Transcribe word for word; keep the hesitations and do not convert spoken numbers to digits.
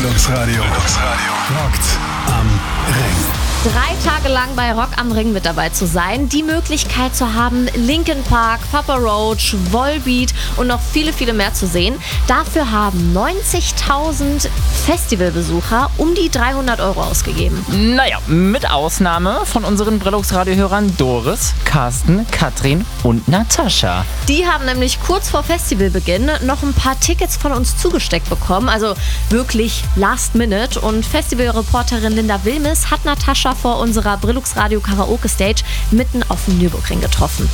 Bildungsradio. Bildungsradio. Rockt am Ring. Drei Tage lang bei Rock am Ring mit dabei zu sein, die Möglichkeit zu haben, Linkin Park, Papa Roach, Volbeat und noch viele, viele mehr zu sehen. Dafür haben neunzigtausend Festivalbesucher um die dreihundert Euro ausgegeben. Naja, mit Ausnahme von unseren Brillux-Radio-Hörern Doris, Carsten, Katrin und Natascha. Die haben nämlich kurz vor Festivalbeginn noch ein paar Tickets von uns zugesteckt bekommen, also wirklich last minute. Und Festivalreporterin Linda Wilmes hat Natascha vor unserer Brillux Radio Karaoke Stage mitten auf dem Nürburgring getroffen.